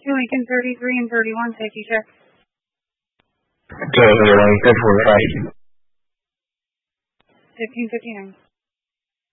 Lincoln 33 and 31, safety check. Okay, Lincoln, we're right. 1559.